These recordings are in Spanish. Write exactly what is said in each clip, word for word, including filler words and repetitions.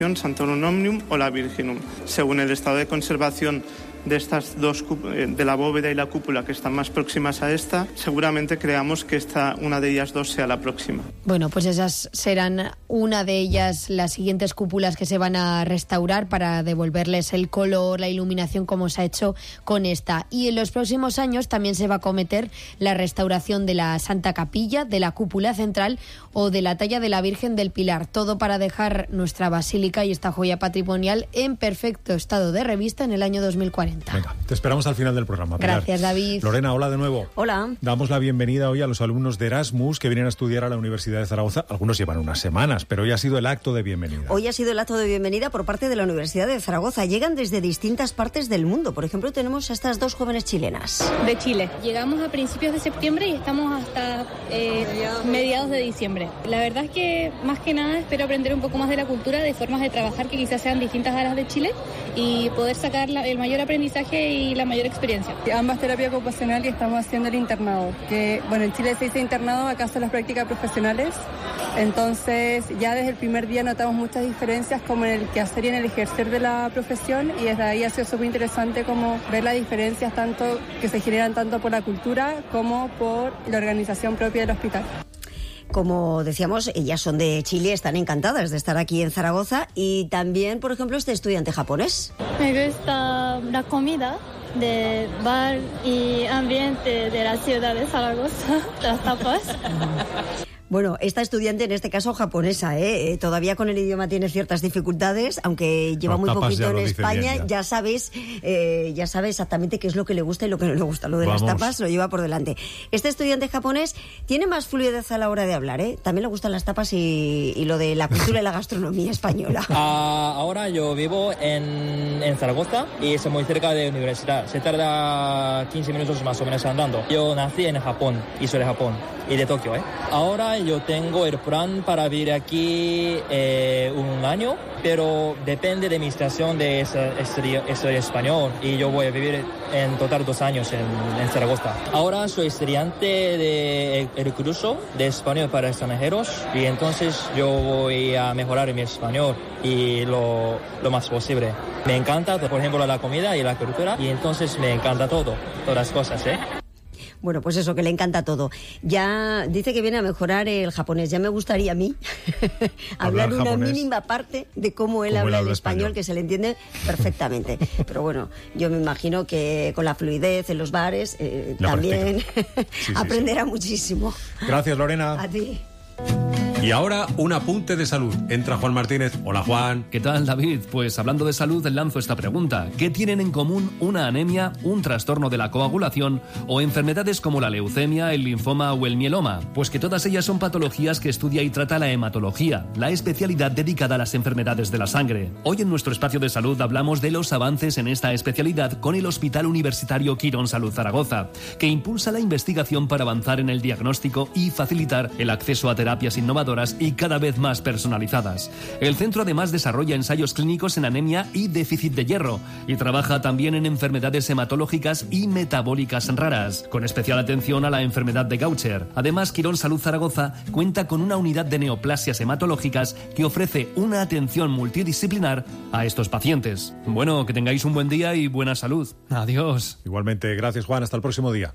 Santorum Omnium o la Virginum. Según el estado de conservación de estas dos, de la bóveda y la cúpula, que están más próximas a esta, seguramente creamos que esta, una de ellas dos sea la próxima. Bueno, pues esas serán una de ellas, las siguientes cúpulas que se van a restaurar para devolverles el color, la iluminación como se ha hecho con esta. Y en los próximos años también se va a acometer la restauración de la Santa Capilla, de la cúpula central o de la talla de la Virgen del Pilar. Todo para dejar nuestra basílica y esta joya patrimonial en perfecto estado de revista en el año dos mil cuarenta. Venga, te esperamos al final del programa, Pilar. Gracias, David. Lorena, hola de nuevo. Hola. Damos la bienvenida hoy a los alumnos de Erasmus que vienen a estudiar a la Universidad de Zaragoza. Algunos llevan unas semanas, pero hoy ha sido el acto de bienvenida. Hoy ha sido el acto de bienvenida por parte de la Universidad de Zaragoza. Llegan desde distintas partes del mundo. Por ejemplo, tenemos a estas dos jóvenes chilenas. De Chile. Llegamos a principios de septiembre y estamos hasta eh, mediados de diciembre. La verdad es que, más que nada, espero aprender un poco más de la cultura, de formas de trabajar que quizás sean distintas a las de Chile y poder sacar la, el mayor aprendizaje y la mayor experiencia. Ambas terapia ocupacional y estamos haciendo el internado, que bueno, en Chile se dice internado, acá son las prácticas profesionales, entonces ya desde el primer día notamos muchas diferencias como en el quehacer y en el ejercer de la profesión, y desde ahí ha sido súper interesante como ver las diferencias tanto que se generan tanto por la cultura como por la organización propia del hospital. Como decíamos, ellas son de Chile, están encantadas de estar aquí en Zaragoza, y también, por ejemplo, este estudiante japonés. Me gusta la comida de bar y ambiente de la ciudad de Zaragoza, las tapas. Bueno, esta estudiante, en este caso japonesa, ¿eh? Todavía con el idioma tiene ciertas dificultades, aunque lleva no, muy poquito en España, ya. ya sabes eh, ya sabe exactamente qué es lo que le gusta y lo que no le gusta. Lo de Vamos. las tapas lo lleva por delante. Este estudiante japonés tiene más fluidez a la hora de hablar, ¿eh? También le gustan las tapas y, y lo de la cultura y la gastronomía española. Uh, ahora yo vivo en, en Zaragoza y es muy cerca de la universidad. Se tarda quince minutos más o menos andando. Yo nací en Japón y soy de Japón y de Tokio, ¿eh? Ahora yo tengo el plan para vivir aquí eh, un año, pero depende de mi situación de estudiar español y yo voy a vivir en total dos años en, en Zaragoza. Ahora soy estudiante del curso de español para extranjeros y entonces yo voy a mejorar mi español y lo, lo más posible. Me encanta, por ejemplo, la comida y la cultura y entonces me encanta todo, todas las cosas, ¿eh? Bueno, pues eso, que le encanta todo. Ya dice que viene a mejorar el japonés. Ya me gustaría a mí hablar, hablar una japonés. mínima parte de cómo él habla el español, español, que se le entiende perfectamente. Pero bueno, yo me imagino que con la fluidez en los bares eh, también sí, sí, aprenderá sí. muchísimo. Gracias, Lorena. A ti. Y ahora un apunte de salud. Entra Juan Martínez. Hola, Juan. ¿Qué tal, David? Pues hablando de salud, lanzo esta pregunta. ¿Qué tienen en común una anemia, un trastorno de la coagulación o enfermedades como la leucemia, el linfoma o el mieloma? Pues que todas ellas son patologías que estudia y trata la hematología, la especialidad dedicada a las enfermedades de la sangre. Hoy en nuestro espacio de salud hablamos de los avances en esta especialidad con el Hospital Universitario Quirón Salud Zaragoza, que impulsa la investigación para avanzar en el diagnóstico y facilitar el acceso a terapias innovadoras y cada vez más personalizadas. El centro además desarrolla ensayos clínicos en anemia y déficit de hierro y trabaja también en enfermedades hematológicas y metabólicas raras, con especial atención a la enfermedad de Gaucher. Además, Quirón Salud Zaragoza cuenta con una unidad de neoplasias hematológicas que ofrece una atención multidisciplinar a estos pacientes. Bueno, que tengáis un buen día y buena salud. Adiós. Igualmente, gracias, Juan. Hasta el próximo día.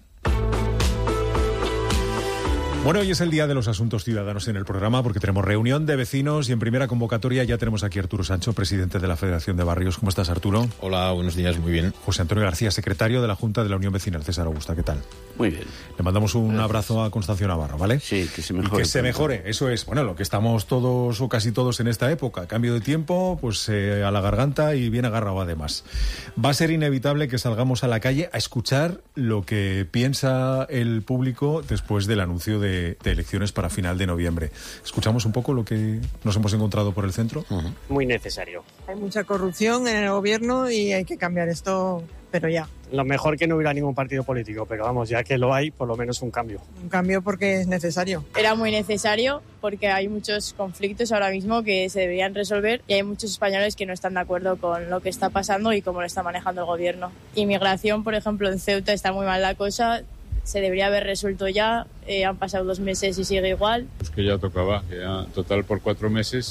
Bueno, hoy es el día de los asuntos ciudadanos en el programa porque tenemos reunión de vecinos y en primera convocatoria ya tenemos aquí a Arturo Sancho, presidente de la Federación de Barrios. ¿Cómo estás, Arturo? Hola, buenos días, muy bien. José Antonio García, secretario de la Junta de la Unión Vecinal. César Augusta, ¿qué tal? Muy bien. Le mandamos un Gracias. abrazo a Constancio Navarro, ¿vale? Sí, que se mejore. Y que se mejore, eso es. Bueno, lo que estamos todos o casi todos en esta época. Cambio de tiempo, pues eh, a la garganta y bien agarrado además. Va a ser inevitable que salgamos a la calle a escuchar lo que piensa el público después del anuncio de, de elecciones para final de noviembre. Escuchamos un poco lo que nos hemos encontrado por el centro. Uh-huh. Muy necesario. Hay mucha corrupción en el gobierno y hay que cambiar esto, pero ya. Lo mejor que no hubiera ningún partido político, pero vamos, ya que lo hay, por lo menos un cambio. Un cambio porque es necesario. Era muy necesario porque hay muchos conflictos ahora mismo que se deberían resolver y hay muchos españoles que no están de acuerdo con lo que está pasando y cómo lo está manejando el gobierno. Inmigración, por ejemplo, en Ceuta está muy mal la cosa. Se debería haber resuelto ya, eh, han pasado dos meses y sigue igual. Es que ya tocaba, que ya total por cuatro meses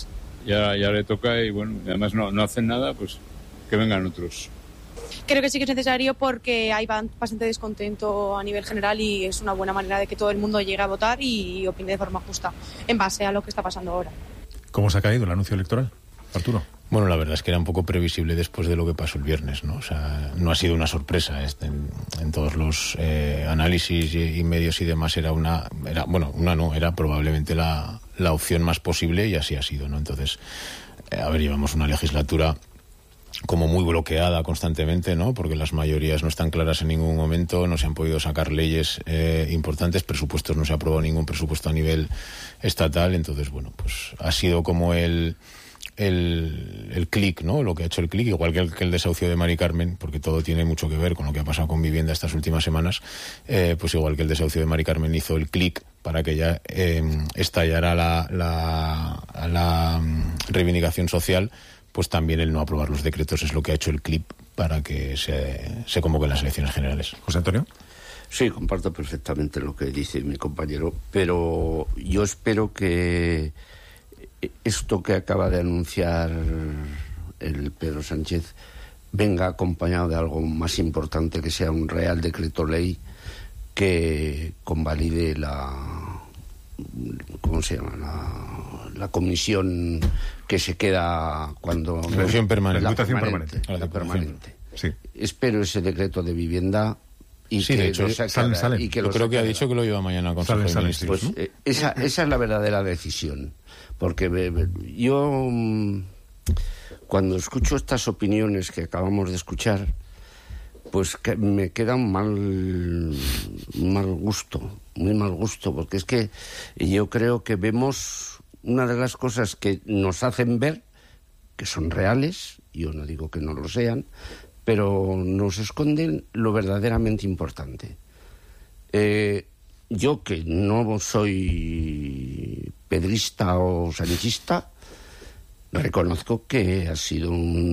ya, ya le toca y bueno, además no, no hacen nada, pues que vengan otros. Creo que sí que es necesario porque hay bastante descontento a nivel general y es una buena manera de que todo el mundo llegue a votar y opine de forma justa en base a lo que está pasando ahora. ¿Cómo se ha caído el anuncio electoral, Arturo? Bueno, la verdad es que era un poco previsible después de lo que pasó el viernes, ¿no? O sea, no ha sido una sorpresa. Este, en, en todos los eh, análisis y, y medios y demás era una, era, bueno, una no, era probablemente la, la opción más posible y así ha sido, ¿no? Entonces, eh, a ver, llevamos una legislatura como muy bloqueada constantemente, ¿no? Porque las mayorías no están claras en ningún momento, no se han podido sacar leyes eh, importantes, presupuestos, no se ha aprobado ningún presupuesto a nivel estatal, entonces, bueno, pues ha sido como el... el, el clic, ¿no? Lo que ha hecho el clic, igual que el, que el desahucio de Mari Carmen, porque todo tiene mucho que ver con lo que ha pasado con vivienda estas últimas semanas, eh, pues igual que el desahucio de Mari Carmen hizo el clic para que ya eh, estallara la, la, la reivindicación social, pues también el no aprobar los decretos es lo que ha hecho el clic para que se, se convoquen las elecciones generales. José Antonio. Sí, comparto perfectamente lo que dice mi compañero, pero yo espero que esto que acaba de anunciar el Pedro Sánchez venga acompañado de algo más importante, que sea un real decreto ley que convalide la, ¿cómo se llama? La, la comisión que se queda cuando... La comisión permanente. La Diputación permanente. permanente. La permanente. Sí. Espero ese decreto de vivienda y sí, que de hecho, sacara, salen, salen. y que Yo creo que ha dicho que lo lleva mañana a Consejo de Ministros. Pues, eh, esa, esa es la verdadera decisión. Porque eh, yo, cuando escucho estas opiniones que acabamos de escuchar, pues que me queda un mal, un mal gusto, muy mal gusto, porque es que yo creo que vemos una de las cosas que nos hacen ver, que son reales, yo no digo que no lo sean, pero nos esconden lo verdaderamente importante. Eh, yo, que no soy pedrista o sanchista, reconozco que ha sido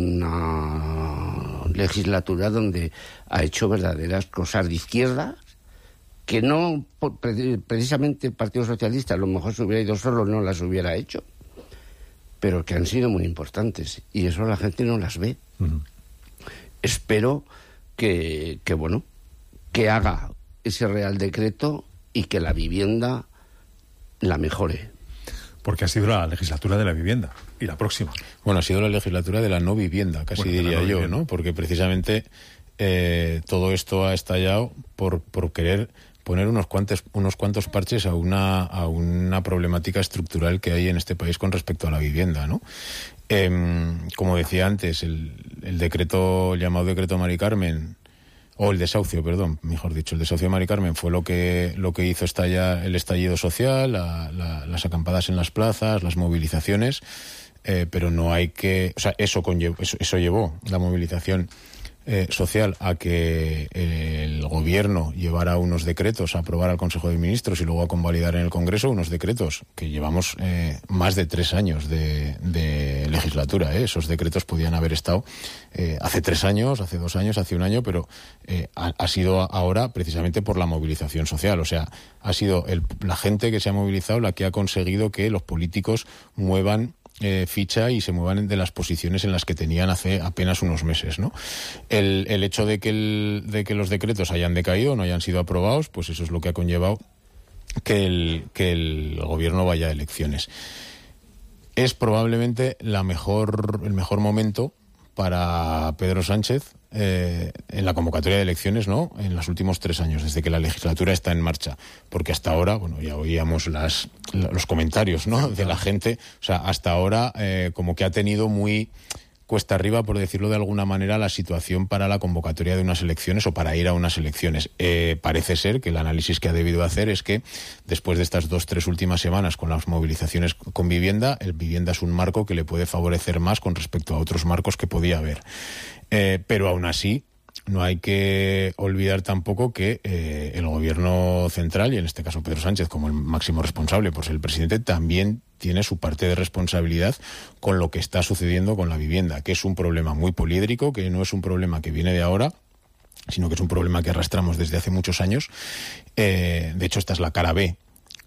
una legislatura donde ha hecho verdaderas cosas de izquierda, que no, precisamente el Partido Socialista, a lo mejor si hubiera ido solo no las hubiera hecho, pero que han sido muy importantes, y eso la gente no las ve. Uh-huh. Espero que, que, bueno, que haga ese Real Decreto y que la vivienda la mejore. Porque ha sido la legislatura de la vivienda, y la próxima. Bueno, ha sido la legislatura de la no vivienda, casi bueno, diría no yo, vivienda. ¿no? Porque precisamente eh, todo esto ha estallado por, por querer poner unos cuantos, unos cuantos parches a una, a una problemática estructural que hay en este país con respecto a la vivienda, ¿no? Eh, como decía antes, el, el decreto, llamado decreto Mari Carmen, o el desahucio, perdón, mejor dicho, el desahucio de Mari Carmen fue lo que lo que hizo estallar el estallido social, la, la, las acampadas en las plazas, las movilizaciones, eh, pero no hay que, o sea, eso conllevó, eso, eso llevó la movilización eh, social a que el gobierno llevara unos decretos a aprobar al Consejo de Ministros y luego a convalidar en el Congreso unos decretos que llevamos eh, más de tres años de, de legislatura. ¿eh? Esos decretos podían haber estado eh, hace tres años, hace dos años, hace un año, pero eh, ha, ha sido ahora precisamente por la movilización social. O sea, ha sido el, la gente que se ha movilizado la que ha conseguido que los políticos muevan Eh, ficha y se muevan de las posiciones en las que tenían hace apenas unos meses, ¿no? El, el hecho de que, el, de que los decretos hayan decaído, no hayan sido aprobados, pues eso es lo que ha conllevado que el, que el gobierno vaya a elecciones. Es probablemente la mejor, el mejor momento para Pedro Sánchez eh, en la convocatoria de elecciones, ¿no? En los últimos tres años, desde que la legislatura está en marcha, porque hasta ahora, bueno, ya oíamos las los comentarios, ¿no? De la gente, o sea, hasta ahora eh, como que ha tenido muy cuesta arriba, por decirlo de alguna manera, la situación para la convocatoria de unas elecciones o para ir a unas elecciones. Eh, parece ser que el análisis que ha debido hacer es que después de estas dos, tres últimas semanas con las movilizaciones con vivienda, el vivienda es un marco que le puede favorecer más con respecto a otros marcos que podía haber. Eh, pero aún así, no hay que olvidar tampoco que eh, el gobierno central, y en este caso Pedro Sánchez como el máximo responsable por ser el presidente, también tiene su parte de responsabilidad con lo que está sucediendo con la vivienda, que es un problema muy poliédrico, que no es un problema que viene de ahora, sino que es un problema que arrastramos desde hace muchos años. Eh, de hecho, esta es la cara B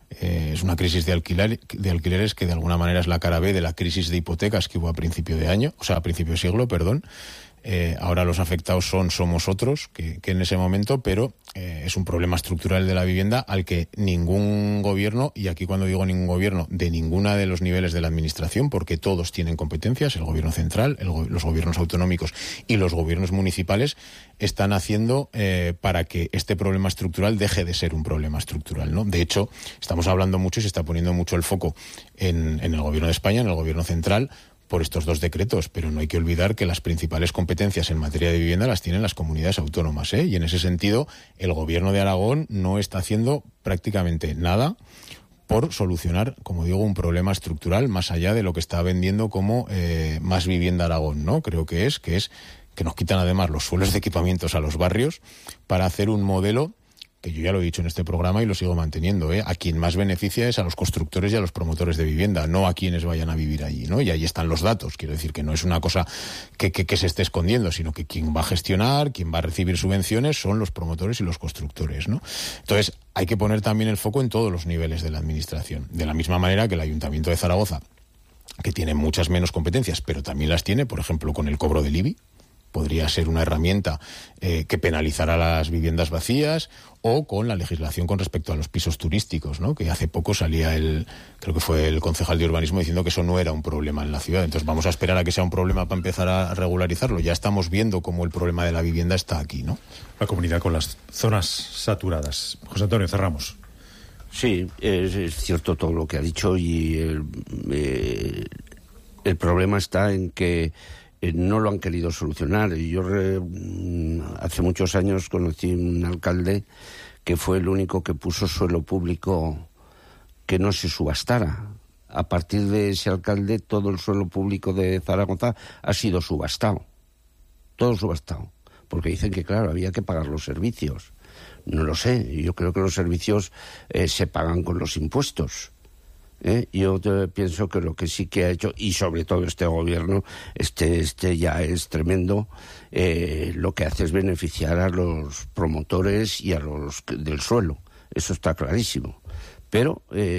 Eh, es una crisis de, alquiler, de alquileres que de alguna manera es la cara B de la crisis de hipotecas que hubo a principio de año, o sea, a principio de siglo, perdón. Eh, ahora los afectados son somos otros que, que en ese momento, pero eh, es un problema estructural de la vivienda al que ningún gobierno, y aquí cuando digo ningún gobierno, de ninguna de los niveles de la administración, porque todos tienen competencias, el gobierno central, el, los gobiernos autonómicos y los gobiernos municipales, están haciendo eh, para que este problema estructural deje de ser un problema estructural, ¿no? De hecho, estamos hablando mucho y se está poniendo mucho el foco en, en el gobierno de España, en el gobierno central, por estos dos decretos, pero no hay que olvidar que las principales competencias en materia de vivienda las tienen las comunidades autónomas, ¿eh? Y en ese sentido, el gobierno de Aragón no está haciendo prácticamente nada por solucionar, como digo, un problema estructural más allá de lo que está vendiendo como eh, Más Vivienda Aragón, ¿no? Creo que es, que es que nos quitan además los suelos de equipamientos a los barrios para hacer un modelo que yo ya lo he dicho en este programa y lo sigo manteniendo, ¿eh? A quien más beneficia es a los constructores y a los promotores de vivienda, no a quienes vayan a vivir allí, ¿no? Y ahí están los datos, quiero decir que no es una cosa que, que, que se esté escondiendo, sino que quien va a gestionar, quien va a recibir subvenciones son los promotores y los constructores, ¿no? Entonces, hay que poner también el foco en todos los niveles de la administración, de la misma manera que el Ayuntamiento de Zaragoza, que tiene muchas menos competencias, pero también las tiene, por ejemplo, con el cobro del I B I, podría ser una herramienta eh, que penalizará las viviendas vacías, o con la legislación con respecto a los pisos turísticos, ¿no? Que hace poco salía el, creo que fue el concejal de urbanismo diciendo que eso no era un problema en la ciudad. Entonces vamos a esperar a que sea un problema para empezar a regularizarlo. Ya estamos viendo cómo el problema de la vivienda está aquí, ¿no? La comunidad con las zonas saturadas. José Antonio, cerramos. Sí, es, es cierto todo lo que ha dicho y el, eh, el problema está en que no lo han querido solucionar. Yo re, hace muchos años conocí un alcalde que fue el único que puso suelo público que no se subastara. A partir de ese alcalde, todo el suelo público de Zaragoza ha sido subastado. Todo subastado. Porque dicen que, claro, había que pagar los servicios. No lo sé. Yo creo que los servicios eh, se pagan con los impuestos. ¿Eh? Yo te, pienso que lo que sí que ha hecho, y sobre todo este gobierno, este, este ya es tremendo, eh, lo que hace es beneficiar a los promotores y a los del suelo. Eso está clarísimo. Pero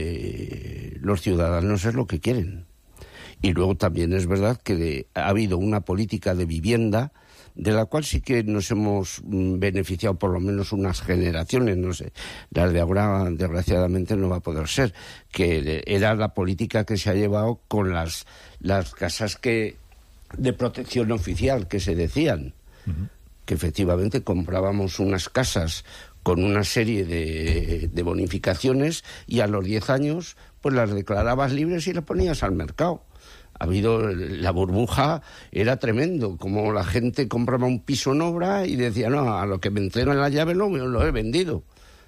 eh, los ciudadanos es lo que quieren. Y luego también es verdad que de, ha habido una política de vivienda de la cual sí que nos hemos beneficiado por lo menos unas generaciones, no sé, las de ahora desgraciadamente no va a poder ser, que era la política que se ha llevado con las, las casas que de protección oficial que se decían, uh-huh. que efectivamente comprábamos unas casas con una serie de, de bonificaciones y a los diez años pues las declarabas libres y las ponías al mercado. Ha habido, la burbuja era tremendo, como la gente compraba un piso en obra y decía, no, a lo que me entregan la llave lo, lo he vendido.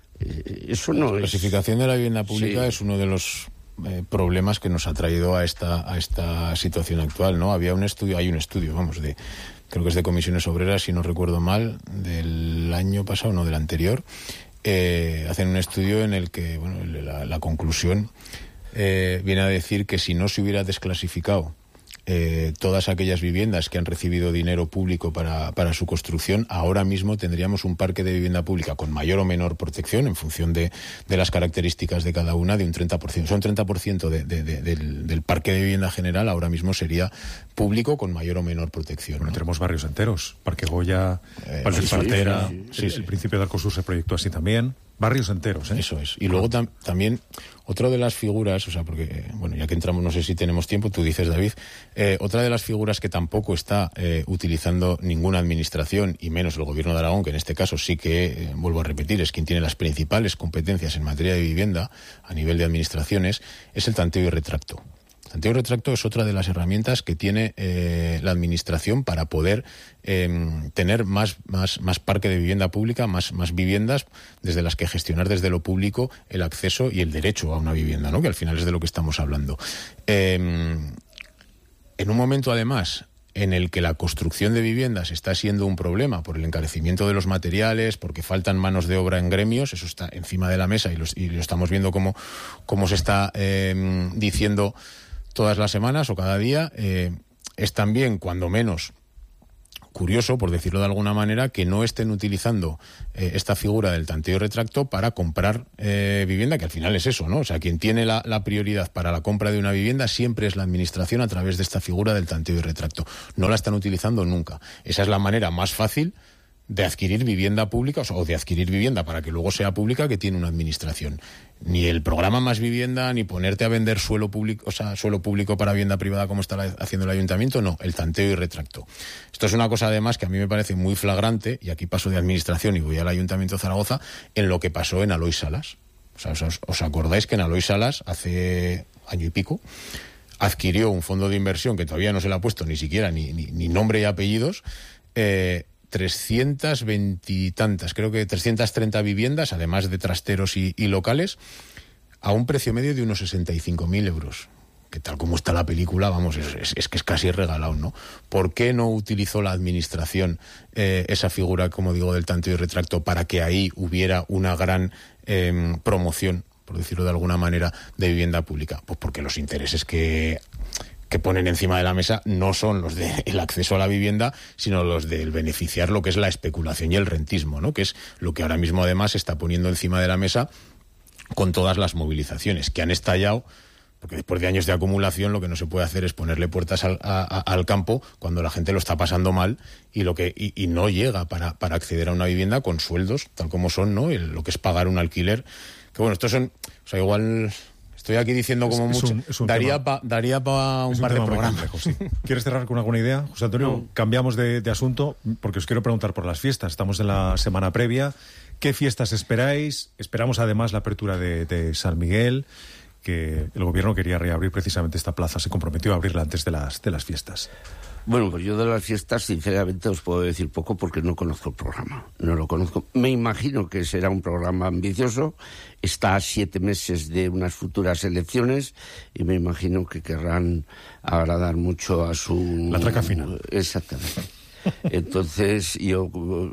Eso no es... La clasificación de la vivienda pública sí. es uno de los eh, problemas que nos ha traído a esta, a esta situación actual, ¿no? Había un estudio, hay un estudio, vamos, de creo que es de Comisiones Obreras, si no recuerdo mal, del año pasado, no, del anterior, eh, hacen un estudio en el que, bueno, la, la conclusión... Eh, viene a decir que si no se hubiera desclasificado eh, todas aquellas viviendas que han recibido dinero público para, para su construcción, ahora mismo tendríamos un parque de vivienda pública con mayor o menor protección en función de, de las características de cada una de un treinta por ciento. Son treinta por ciento de, de, de, del, del parque de vivienda general ahora mismo sería público con mayor o menor protección. Bueno, ¿no? Tenemos barrios enteros, Parque Goya, eh, Parque sí, Partera, sí, sí, sí, el, sí. el Principio de Arcosur se proyectó así también. Barrios enteros, ¿eh? Eso es. Y luego tam- también, otra de las figuras, o sea, porque, bueno, ya que entramos, no sé si tenemos tiempo, tú dices, David, eh, otra de las figuras que tampoco está eh, utilizando ninguna administración, y menos el Gobierno de Aragón, que en este caso sí que, eh, vuelvo a repetir, es quien tiene las principales competencias en materia de vivienda a nivel de administraciones, es el tanteo y retracto. El tanteo y retracto es otra de las herramientas que tiene eh, la administración para poder eh, tener más, más, más parque de vivienda pública, más, más viviendas desde las que gestionar desde lo público el acceso y el derecho a una vivienda, ¿no? Que al final es de lo que estamos hablando. Eh, en un momento, además, en el que la construcción de viviendas está siendo un problema por el encarecimiento de los materiales, porque faltan manos de obra en gremios, eso está encima de la mesa y, los, y lo estamos viendo como, como se está eh, diciendo todas las semanas o cada día, eh, es también, cuando menos, curioso, por decirlo de alguna manera, que no estén utilizando eh, esta figura del tanteo y retracto para comprar eh, vivienda, que al final es eso, ¿no? O sea, quien tiene la, la prioridad para la compra de una vivienda siempre es la administración a través de esta figura del tanteo y retracto. No la están utilizando nunca. Esa es la manera más fácil de adquirir vivienda pública, o de adquirir vivienda para que luego sea pública, que tiene una administración. Ni el programa Más Vivienda, ni ponerte a vender suelo público, o sea, suelo público para vivienda privada como está la, haciendo el ayuntamiento, no, el tanteo y retracto. Esto es una cosa además que a mí me parece muy flagrante, y aquí paso de administración y voy al Ayuntamiento de Zaragoza, en lo que pasó en Alois Salas. O sea, os, os acordáis que en Alois Salas, hace año y pico, adquirió un fondo de inversión que todavía no se le ha puesto ni siquiera ni, ni, ni nombre y apellidos, eh, trescientas veinte y tantas, creo que trescientas treinta viviendas, además de trasteros y, y locales, a un precio medio de unos sesenta y cinco mil euros. Que tal como está la película, vamos, es, es, es que es casi regalado, ¿no? ¿Por qué no utilizó la administración eh, esa figura, como digo, del tanteo y retracto para que ahí hubiera una gran eh, promoción, por decirlo de alguna manera, de vivienda pública? Pues porque los intereses que... que ponen encima de la mesa no son los del acceso a la vivienda, sino los del beneficiar lo que es la especulación y el rentismo, ¿no? Que es lo que ahora mismo además se está poniendo encima de la mesa con todas las movilizaciones que han estallado, porque después de años de acumulación lo que no se puede hacer es ponerle puertas al, a, a, al campo cuando la gente lo está pasando mal y lo que y, y no llega para, para acceder a una vivienda con sueldos tal como son, ¿no? El, lo que es pagar un alquiler, que bueno, estos son, o sea, igual... Estoy aquí diciendo como es, mucho. Es un, es un daría para daría pa un, un par de programas. Complejo, sí. ¿Quieres cerrar con alguna idea, José Antonio? No. Cambiamos de, de asunto porque os quiero preguntar por las fiestas. Estamos en la semana previa. ¿Qué fiestas esperáis? Esperamos además la apertura de, de San Miguel, que el gobierno quería reabrir precisamente esta plaza. Se comprometió a abrirla antes de las, de las fiestas. Bueno, pues yo de las fiestas, sinceramente, os puedo decir poco porque no conozco el programa. No lo conozco. Me imagino que será un programa ambicioso. Está a siete meses de unas futuras elecciones y me imagino que querrán agradar mucho a su... La traca final. Exactamente. Entonces, yo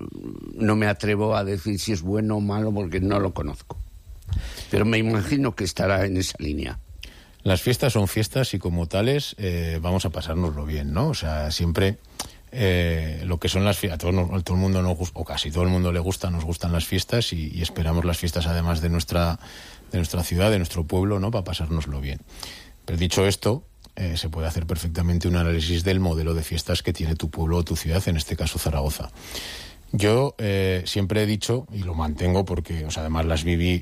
no me atrevo a decir si es bueno o malo porque no lo conozco. Pero me imagino que estará en esa línea. Las fiestas son fiestas y como tales eh, vamos a pasárnoslo bien, ¿no? O sea, siempre eh, lo que son las fiestas, a todo, a todo el mundo nos gusta, o casi todo el mundo le gusta, nos gustan las fiestas y, y esperamos las fiestas además de nuestra, de nuestra ciudad, de nuestro pueblo, ¿no? Para pasárnoslo bien. Pero dicho esto, eh, se puede hacer perfectamente un análisis del modelo de fiestas que tiene tu pueblo o tu ciudad, en este caso Zaragoza. Yo eh, siempre he dicho, y lo mantengo porque, o sea, además las viví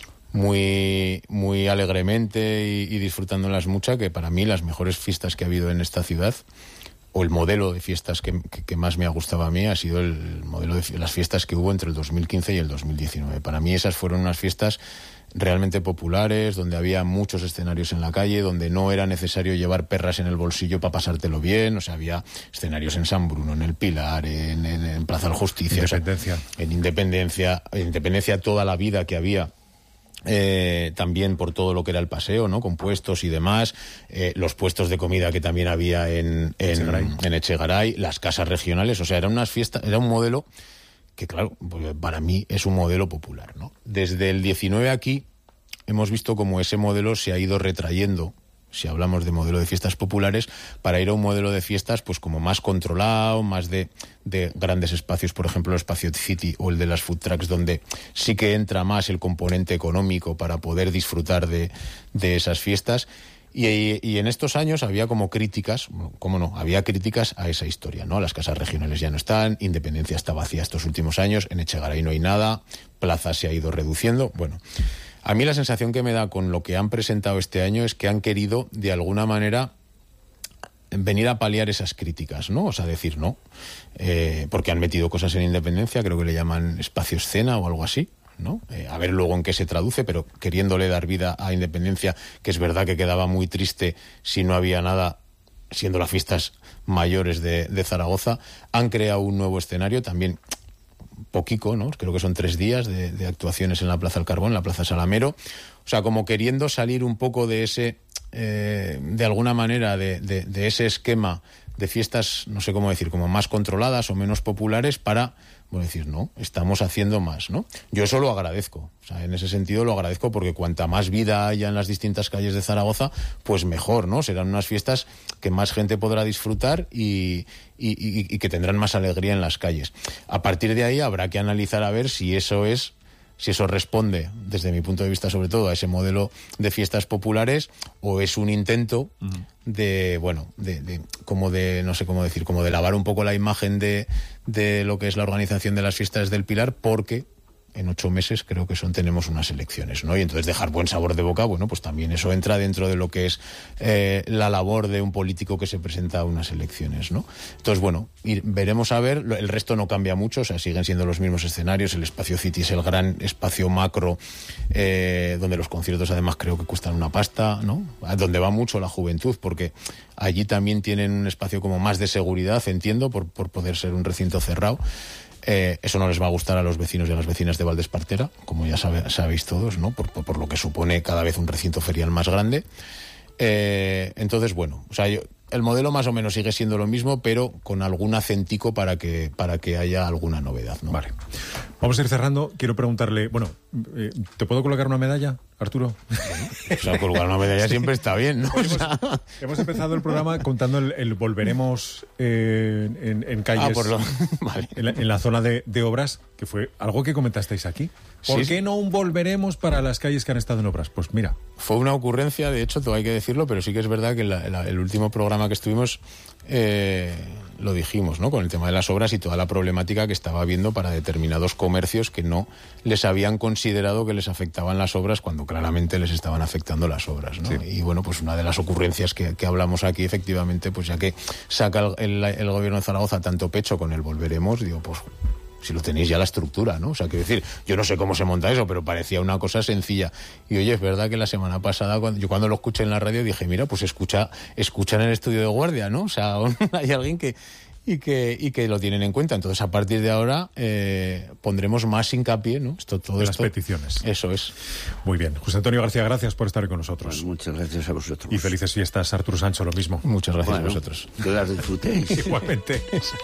muy muy alegremente y, y disfrutándolas mucho, que para mí las mejores fiestas que ha habido en esta ciudad, o el modelo de fiestas que, que, que más me ha gustado a mí, ha sido el modelo de las fiestas que hubo entre el dos mil quince y el dos mil diecinueve. Para mí esas fueron unas fiestas realmente populares, donde había muchos escenarios en la calle, donde no era necesario llevar perras en el bolsillo para pasártelo bien. O sea, había escenarios en San Bruno, en el Pilar, en, en, en Plaza de la Justicia, Independencia. O sea, en Independencia, en Independencia toda la vida que había. Eh, también por todo lo que era el paseo, ¿no? Con puestos y demás, eh, los puestos de comida que también había en, en, Echegaray. en Echegaray, las casas regionales, o sea, era unas fiestas, era un modelo que, claro, para mí es un modelo popular, ¿no? Desde el diecinueve aquí hemos visto cómo ese modelo se ha ido retrayendo, si hablamos de modelo de fiestas populares, para ir a un modelo de fiestas pues como más controlado, más de, de grandes espacios, por ejemplo el Espacio City o el de las food trucks, donde sí que entra más el componente económico para poder disfrutar de, de esas fiestas. Y, y en estos años había como críticas, cómo no, había críticas a esa historia, ¿no? Las casas regionales ya no están, Independencia está vacía estos últimos años, en Echegaray no hay nada, Plaza se ha ido reduciendo, bueno... A mí la sensación que me da con lo que han presentado este año es que han querido, de alguna manera, venir a paliar esas críticas, ¿no? O sea, decir no, eh, porque han metido cosas en Independencia, creo que le llaman espacio escena o algo así, ¿no? Eh, a ver luego en qué se traduce, pero queriéndole dar vida a Independencia, que es verdad que quedaba muy triste si no había nada, siendo las fiestas mayores de, de Zaragoza. Han creado un nuevo escenario también... poquico, ¿no? Creo que son tres días de, de actuaciones en la Plaza del Carbón, en la Plaza Salamero. O sea, como queriendo salir un poco de ese, eh, de alguna manera, de, de, de ese esquema de fiestas, no sé cómo decir, como más controladas o menos populares para, bueno, decir, no, estamos haciendo más, ¿no? Yo eso lo agradezco, o sea, en ese sentido lo agradezco porque cuanta más vida haya en las distintas calles de Zaragoza, pues mejor, ¿no? Serán unas fiestas que más gente podrá disfrutar y, y, y, y que tendrán más alegría en las calles. A partir de ahí habrá que analizar a ver si eso es si eso responde, desde mi punto de vista sobre todo, a ese modelo de fiestas populares o es un intento uh-huh. de, bueno, de, de, como de, no sé cómo decir, como de lavar un poco la imagen de, de lo que es la organización de las fiestas del Pilar, porque en ocho meses creo que son tenemos unas elecciones, ¿no? Y entonces dejar buen sabor de boca, bueno, pues también eso entra dentro de lo que es eh, la labor de un político que se presenta a unas elecciones, ¿no? Entonces, bueno, ir, veremos a ver, el resto no cambia mucho, o sea, siguen siendo los mismos escenarios, el Espacio City es el gran espacio macro, eh, donde los conciertos además creo que cuestan una pasta, ¿no? Donde va mucho la juventud, porque allí también tienen un espacio como más de seguridad, entiendo, por, por poder ser un recinto cerrado. Eh, eso no les va a gustar a los vecinos y a las vecinas de Valdespartera, como ya sabe, sabéis todos, ¿no? Por, por, por lo que supone cada vez un recinto ferial más grande. Eh, entonces, bueno, o sea, yo, el modelo más o menos sigue siendo lo mismo, pero con algún acentico para que, para que haya alguna novedad, ¿no? Vale. Vamos a ir cerrando. Quiero preguntarle, bueno, eh, ¿te puedo colocar una medalla, Arturo? O sea, colgar una medalla siempre está bien, ¿no? Hemos, o sea... hemos empezado el programa contando el, el volveremos eh, en, en calles, ah, por lo... vale. en, la, en la zona de, de obras, que fue algo que comentasteis aquí. ¿Por sí, qué no un volveremos para las calles que han estado en obras? Pues mira. Fue una ocurrencia, de hecho, todo hay que decirlo, pero sí que es verdad que la, la, el último programa que estuvimos eh, lo dijimos, ¿no? Con el tema de las obras y toda la problemática que estaba habiendo para determinados comercios que no les habían considerado que les afectaban las obras cuando claramente les estaban afectando las obras, ¿no? Sí. Y bueno, pues una de las ocurrencias que, que hablamos aquí, efectivamente, pues ya que saca el, el, el gobierno de Zaragoza tanto pecho con el volveremos, digo, pues... si lo tenéis ya la estructura, ¿no? O sea, quiero decir, yo no sé cómo se monta eso, pero parecía una cosa sencilla. Y oye, es verdad que la semana pasada, cuando, yo cuando lo escuché en la radio dije, mira, pues escucha, escucha en el estudio de guardia, ¿no? O sea, hay alguien que y que y que lo tienen en cuenta. Entonces, a partir de ahora eh, pondremos más hincapié, ¿no? Esto, todo las esto, peticiones. Eso es. Muy bien. José Antonio García, gracias por estar con nosotros. Bueno, muchas gracias a vosotros. Y felices fiestas, Arturo Sancho, lo mismo. Muchas gracias bueno, a vosotros. Que las disfrutéis. Igualmente.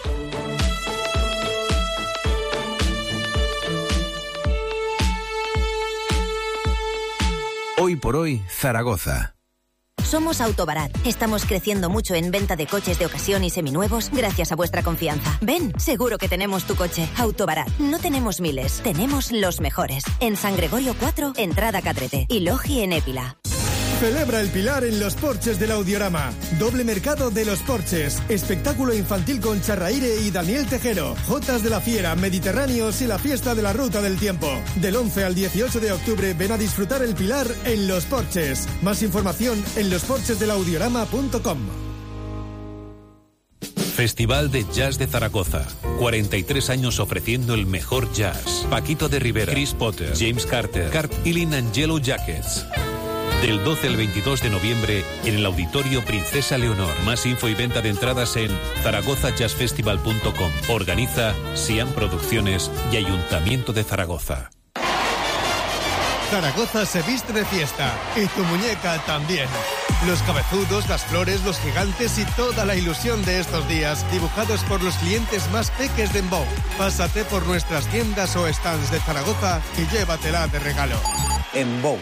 Hoy por hoy, Zaragoza. Somos Autobarat. Estamos creciendo mucho en venta de coches de ocasión y seminuevos gracias a vuestra confianza. Ven, seguro que tenemos tu coche. Autobarat. No tenemos miles, tenemos los mejores. En San Gregorio cuatro, entrada Catrete. Y Logi en Épila. Celebra el Pilar en los porches del Audiorama. Doble mercado de los porches. Espectáculo infantil con Charraire y Daniel Tejero. Jotas de la Fiera, Mediterráneos y la fiesta de la Ruta del Tiempo. Del once al dieciocho de octubre ven a disfrutar el Pilar en los porches. Más información en los porches del audiorama punto com. Festival de Jazz de Zaragoza. cuarenta y tres años ofreciendo el mejor jazz. Paquito de Rivera, Chris Potter, James Carter, Cart Ilin and Yellow Jackets. Del doce al veintidós de noviembre en el Auditorio Princesa Leonor. Más info y venta de entradas en zaragoza jazz festival punto com. Organiza Siam Producciones y Ayuntamiento de Zaragoza. Zaragoza se viste de fiesta y tu muñeca también. Los cabezudos, las flores, los gigantes y toda la ilusión de estos días dibujados por los clientes más peques de Embou. Pásate por nuestras tiendas o stands de Zaragoza y llévatela de regalo. Embou.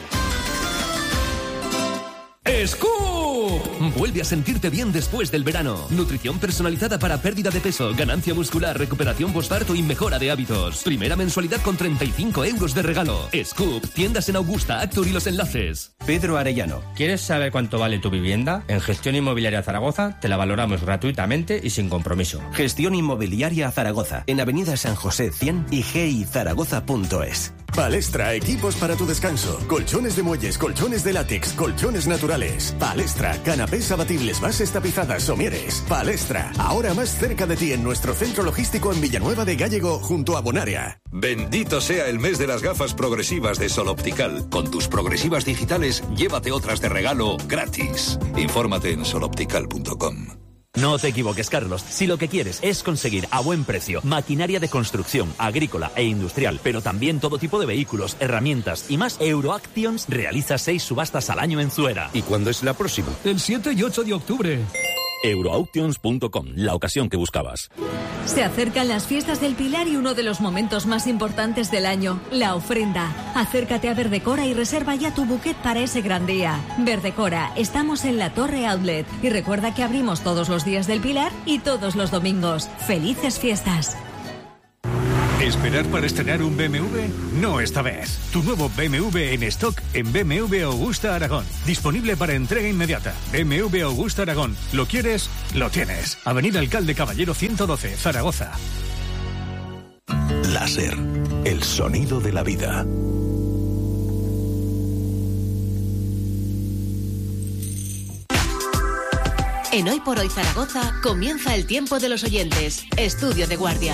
¡Scoop! Vuelve a sentirte bien después del verano. Nutrición personalizada para pérdida de peso, ganancia muscular, recuperación postparto y mejora de hábitos. Primera mensualidad con treinta y cinco euros de regalo. Scoop, tiendas en Augusta, Actur y Los Enlaces. Pedro Arellano, ¿quieres saber cuánto vale tu vivienda? En Gestión Inmobiliaria Zaragoza te la valoramos gratuitamente y sin compromiso. Gestión Inmobiliaria Zaragoza, en Avenida San José cien y g i zaragoza punto es. Palestra, equipos para tu descanso. Colchones de muelles, colchones de látex, colchones naturales. Palestra, canapés abatibles, bases tapizadas, somieres. Palestra, ahora más cerca de ti en nuestro centro logístico en Villanueva de Gállego, junto a Bonaria. Bendito sea el mes de las gafas progresivas de Sol Optical. Con tus progresivas digitales, llévate otras de regalo gratis. Infórmate en sol optical punto com. No te equivoques, Carlos. Si lo que quieres es conseguir a buen precio maquinaria de construcción, agrícola e industrial, pero también todo tipo de vehículos, herramientas y más, Euroactions realiza seis subastas al año en Zuera. ¿Y cuándo es la próxima? El siete y ocho de octubre. Euroauctions punto com, la ocasión que buscabas. Se acercan las fiestas del Pilar y uno de los momentos más importantes del año, la ofrenda. Acércate a Verdecora y reserva ya tu bouquet para ese gran día. Verdecora, estamos en la Torre Outlet y recuerda que abrimos todos los días del Pilar y todos los domingos. ¡Felices fiestas! ¿Esperar para estrenar un B M W? No esta vez. Tu nuevo B M W en stock en B M W Augusta Aragón. Disponible para entrega inmediata. B M W Augusta Aragón. ¿Lo quieres? Lo tienes. Avenida Alcalde Caballero ciento doce, Zaragoza. Láser. El sonido de la vida. En Hoy por Hoy Zaragoza comienza el tiempo de los oyentes. Estudio de guardia.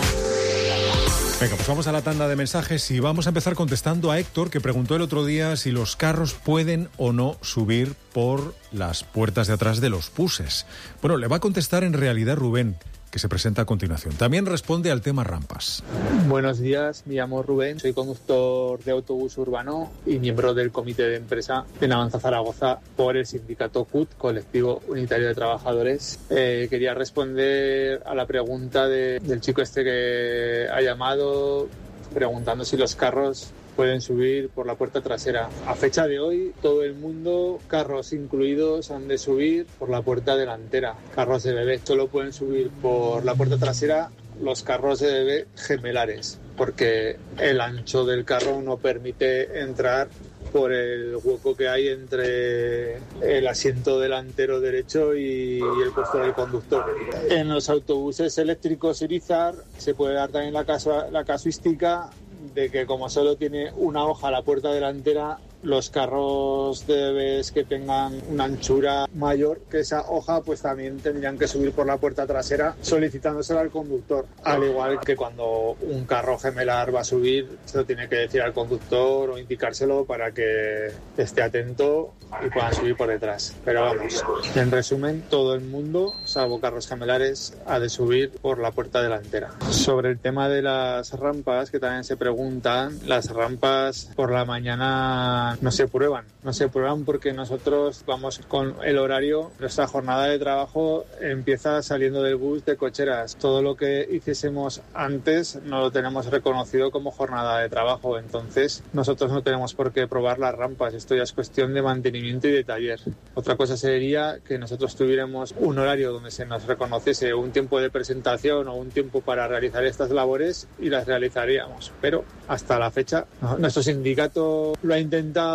Venga, pues vamos a la tanda de mensajes y vamos a empezar contestando a Héctor, que preguntó el otro día si los carros pueden o no subir por las puertas de atrás de los buses. Bueno, le va a contestar en realidad Rubén, que se presenta a continuación. También responde al tema rampas. Buenos días, me llamo Rubén, soy conductor de autobús urbano y miembro del comité de empresa en Avanza Zaragoza por el sindicato C U T, Colectivo Unitario de Trabajadores. Eh, quería responder a la pregunta de, del chico este que ha llamado preguntando si los carros pueden subir por la puerta trasera. A fecha de hoy, todo el mundo, carros incluidos, han de subir por la puerta delantera. Carros de bebé solo pueden subir por la puerta trasera los carros de bebé gemelares, porque el ancho del carro no permite entrar por el hueco que hay entre el asiento delantero derecho y el puesto del conductor. En los autobuses eléctricos Irizar se puede dar también la, casu- la casuística de que como solo tiene una hoja la puerta delantera, los carros de bebés que tengan una anchura mayor que esa hoja, pues también tendrían que subir por la puerta trasera solicitándoselo al conductor. Al igual que cuando un carro gemelar va a subir, se lo tiene que decir al conductor o indicárselo para que esté atento y puedan subir por detrás. Pero vamos, en resumen, todo el mundo, salvo carros gemelares, ha de subir por la puerta delantera. Sobre el tema de las rampas, que también se preguntan, las rampas por la mañana no se prueban, no se prueban porque nosotros vamos con el horario, nuestra jornada de trabajo empieza saliendo del bus de cocheras. Todo lo que hiciésemos antes no lo tenemos reconocido como jornada de trabajo, entonces nosotros no tenemos por qué probar las rampas, esto ya es cuestión de mantenimiento y de taller. Otra cosa sería que nosotros tuviéramos un horario donde se nos reconociese un tiempo de presentación o un tiempo para realizar estas labores y las realizaríamos, pero hasta la fecha nuestro sindicato lo ha intentado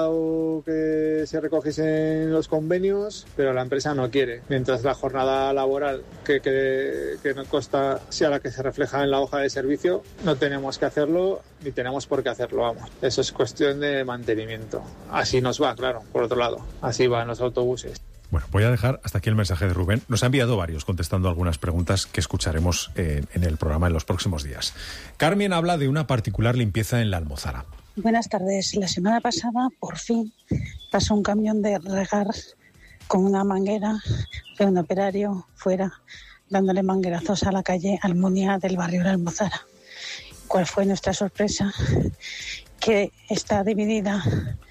que se recogiesen los convenios, pero la empresa no quiere. Mientras la jornada laboral que, que, que nos consta sea la que se refleja en la hoja de servicio, no tenemos que hacerlo ni tenemos por qué hacerlo, vamos. Eso es cuestión de mantenimiento. Así nos va, claro, por otro lado. Así van los autobuses. Bueno, voy a dejar hasta aquí el mensaje de Rubén. Nos ha enviado varios contestando algunas preguntas que escucharemos en, en el programa en los próximos días. Carmen habla de una particular limpieza en la Almozara. Buenas tardes. La semana pasada, por fin, pasó un camión de regar con una manguera de un operario fuera, dándole manguerazos a la calle Almunia del barrio de la Almozara. ¿Cuál fue nuestra sorpresa? Que está dividida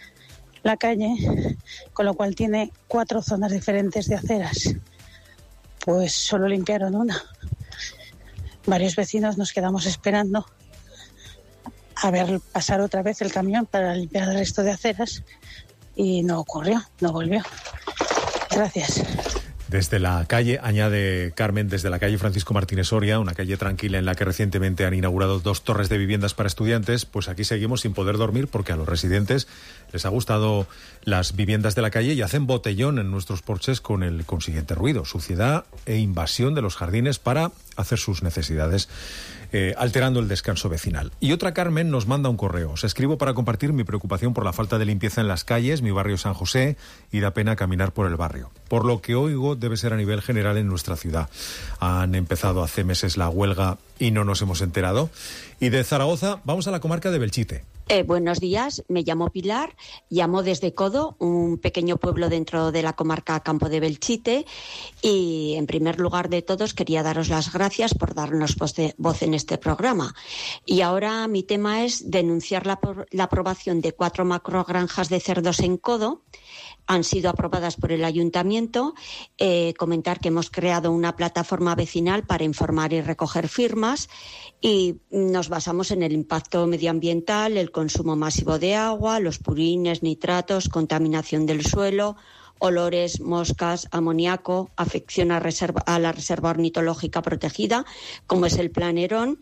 la calle, con lo cual tiene cuatro zonas diferentes de aceras. Pues solo limpiaron una. Varios vecinos nos quedamos esperando a ver pasar otra vez el camión para limpiar el resto de aceras y no ocurrió, no volvió. Gracias. Desde la calle, añade Carmen, desde la calle Francisco Martínez Soria, una calle tranquila en la que recientemente han inaugurado dos torres de viviendas para estudiantes, pues aquí seguimos sin poder dormir porque a los residentes les ha gustado las viviendas de la calle y hacen botellón en nuestros porches con el consiguiente ruido, suciedad e invasión de los jardines para hacer sus necesidades, eh, alterando el descanso vecinal. Y otra Carmen nos manda un correo. Os escribo para compartir mi preocupación por la falta de limpieza en las calles, mi barrio San José, y da pena caminar por el barrio. Por lo que oigo, debe ser a nivel general en nuestra ciudad. Han empezado hace meses la huelga y no nos hemos enterado. Y de Zaragoza vamos a la comarca de Belchite, Eh, buenos días, me llamo Pilar, llamo desde Codo, un pequeño pueblo dentro de la comarca Campo de Belchite, y en primer lugar de todos quería daros las gracias por darnos voz, de, voz en este programa. Y ahora mi tema es denunciar la, la aprobación de cuatro macrogranjas de cerdos en Codo. Han sido aprobadas por el ayuntamiento. Eh, comentar que hemos creado una plataforma vecinal para informar y recoger firmas, y nos basamos en el impacto medioambiental, el consumo masivo de agua, los purines, nitratos, contaminación del suelo, olores, moscas, amoníaco, afección a, reserva, a la reserva ornitológica protegida, como es el Plan Herón.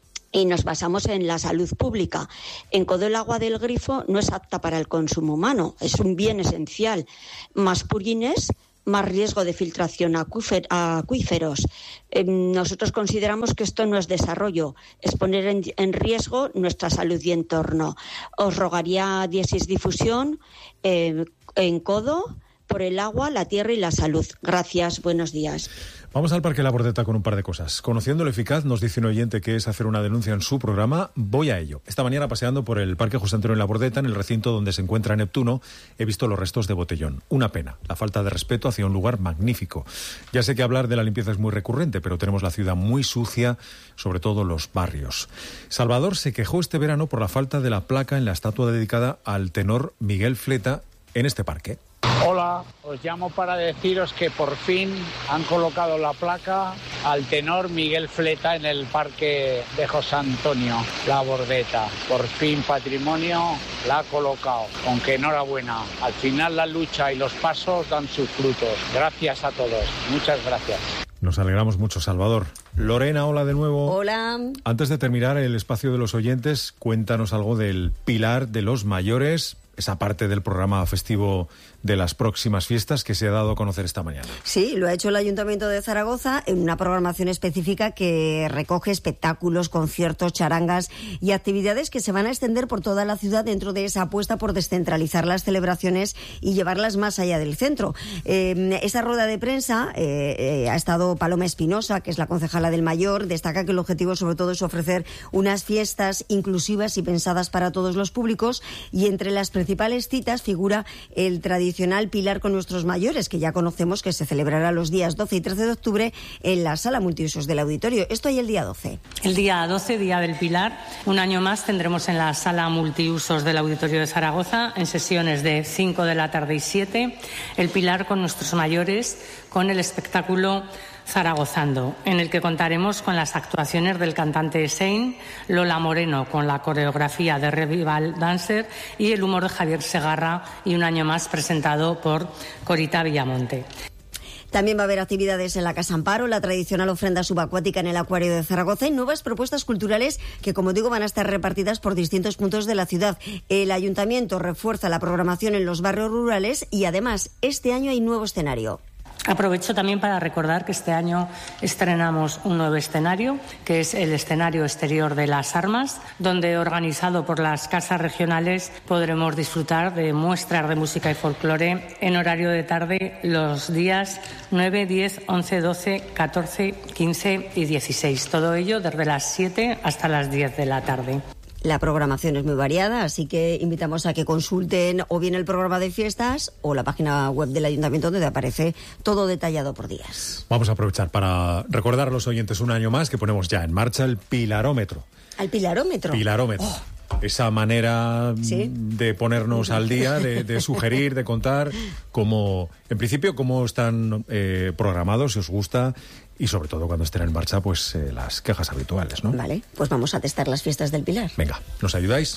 Y nos basamos en la salud pública. En Codo el agua del grifo no es apta para el consumo humano, es un bien esencial. Más purines, más riesgo de filtración a acuíferos. Eh, nosotros consideramos que esto no es desarrollo, es poner en, en riesgo nuestra salud y entorno. Os rogaría diesis difusión eh, en Codo por el agua, la tierra y la salud. Gracias, buenos días. Vamos al Parque La Bordeta con un par de cosas. Conociendo lo eficaz, nos dice un oyente que es hacer una denuncia en su programa. Voy a ello. Esta mañana, paseando por el Parque José Antonio La Bordeta, en el recinto donde se encuentra Neptuno, he visto los restos de botellón. Una pena, la falta de respeto hacia un lugar magnífico. Ya sé que hablar de la limpieza es muy recurrente, pero tenemos la ciudad muy sucia, sobre todo los barrios. Salvador se quejó este verano por la falta de la placa en la estatua dedicada al tenor Miguel Fleta en este parque. Hola, os llamo para deciros que por fin han colocado la placa al tenor Miguel Fleta en el parque de José Antonio La Bordeta. Por fin Patrimonio la ha colocado, aunque enhorabuena. Al final la lucha y los pasos dan sus frutos. Gracias a todos, muchas gracias. Nos alegramos mucho, Salvador. Lorena, hola de nuevo. Hola. Antes de terminar el espacio de los oyentes, cuéntanos algo del Pilar de los Mayores, esa parte del programa festivo de las próximas fiestas que se ha dado a conocer esta mañana. Sí, lo ha hecho el Ayuntamiento de Zaragoza en una programación específica que recoge espectáculos, conciertos, charangas y actividades que se van a extender por toda la ciudad dentro de esa apuesta por descentralizar las celebraciones y llevarlas más allá del centro. Eh, esa rueda de prensa eh, eh, ha estado Paloma Espinosa, que es la concejala del Mayor. Destaca que el objetivo sobre todo es ofrecer unas fiestas inclusivas y pensadas para todos los públicos, y entre las principales citas figura el tradicional Pilar con nuestros mayores, que ya conocemos que se celebrará los días doce y trece de octubre en la sala multiusos del auditorio. Esto hay el día doce. El día doce, Día del Pilar, un año más tendremos en la sala multiusos del auditorio de Zaragoza, en sesiones de cinco de la tarde y siete, el Pilar con nuestros mayores, con el espectáculo Zaragozando, en el que contaremos con las actuaciones del cantante Sein, Lola Moreno con la coreografía de Revival Dancer y el humor de Javier Segarra, y un año más presentado por Corita Villamonte. También va a haber actividades en la Casa Amparo, la tradicional ofrenda subacuática en el Acuario de Zaragoza y nuevas propuestas culturales que, como digo, van a estar repartidas por distintos puntos de la ciudad. El Ayuntamiento refuerza la programación en los barrios rurales y, además, este año hay nuevo escenario. Aprovecho también para recordar que este año estrenamos un nuevo escenario, que es el escenario exterior de Las Armas, donde, organizado por las casas regionales, podremos disfrutar de muestras de música y folclore en horario de tarde los días nueve, diez, once, doce, catorce, quince y dieciséis. Todo ello desde las siete hasta las diez de la tarde. La programación es muy variada, así que invitamos a que consulten o bien el programa de fiestas o la página web del Ayuntamiento, donde aparece todo detallado por días. Vamos a aprovechar para recordar a los oyentes un año más que ponemos ya en marcha el Pilarómetro. ¿Al Pilarómetro? Pilarómetro. Oh. Esa manera ¿Sí? de ponernos al día, de, de sugerir, de contar cómo, en principio, cómo están eh, programados, si os gusta, y sobre todo cuando estén en marcha, pues eh, las quejas habituales, ¿no? Vale, pues vamos a testar las fiestas del Pilar. Venga, ¿nos ayudáis?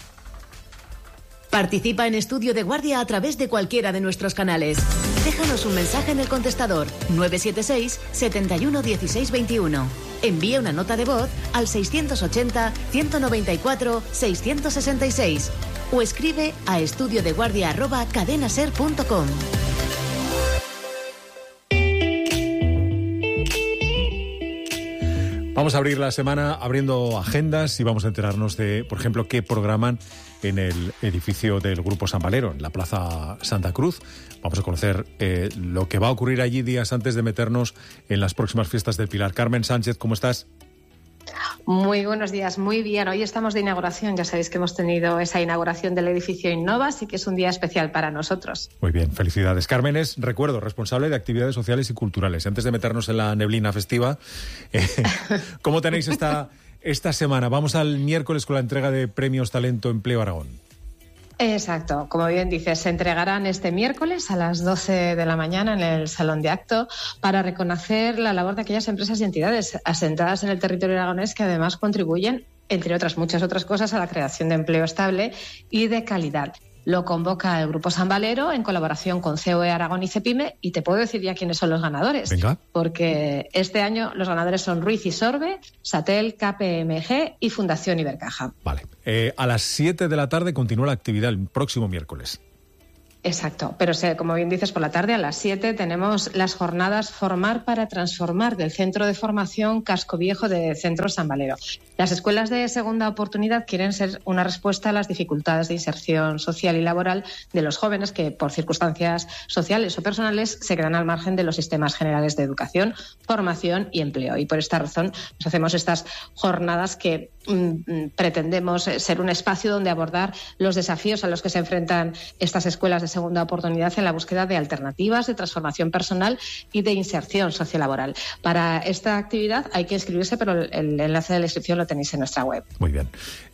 Participa en Estudio de Guardia a través de cualquiera de nuestros canales. Déjanos un mensaje en el contestador nueve siete seis, siete uno, uno seis dos uno. Envía una nota de voz al seiscientos ochenta, ciento noventa y cuatro, seiscientos sesenta y seis o escribe a estudiodeguardia arroba cadenaser punto com. Vamos a abrir la semana abriendo agendas y vamos a enterarnos de, por ejemplo, qué programan en el edificio del Grupo San Valero, en la Plaza Santa Cruz. Vamos a conocer eh, lo que va a ocurrir allí días antes de meternos en las próximas fiestas del Pilar. Carmen Sánchez, ¿cómo estás? Muy buenos días, muy bien. Hoy estamos de inauguración, ya sabéis que hemos tenido esa inauguración del edificio Innova, así que es un día especial para nosotros. Muy bien, felicidades. Carmen es, recuerdo, responsable de actividades sociales y culturales. Antes de meternos en la neblina festiva, eh, ¿cómo tenéis esta, esta semana? Vamos al miércoles con la entrega de Premios Talento Empleo Aragón. Exacto, como bien dices, se entregarán este miércoles a las doce de la mañana en el Salón de Acto para reconocer la labor de aquellas empresas y entidades asentadas en el territorio aragonés que además contribuyen, entre otras muchas otras cosas, a la creación de empleo estable y de calidad. Lo convoca el Grupo San Valero en colaboración con C O E Aragón y Cepime, y te puedo decir ya quiénes son los ganadores. Venga. Porque este año los ganadores son Ruiz y Sorbe, Satel, K P M G y Fundación Ibercaja. Vale. Eh, a las siete de la tarde continúa la actividad el próximo miércoles. Exacto, pero como bien dices, por la tarde a las siete tenemos las jornadas Formar para Transformar del Centro de Formación Casco Viejo de Centro San Valero. Las escuelas de segunda oportunidad quieren ser una respuesta a las dificultades de inserción social y laboral de los jóvenes que, por circunstancias sociales o personales, se quedan al margen de los sistemas generales de educación, formación y empleo. Y por esta razón nos hacemos estas jornadas que mm, pretendemos ser un espacio donde abordar los desafíos a los que se enfrentan estas escuelas de segunda oportunidad en la búsqueda de alternativas de transformación personal y de inserción sociolaboral. Para esta actividad hay que inscribirse, pero el, el enlace de la inscripción lo tenéis en nuestra web. Muy bien.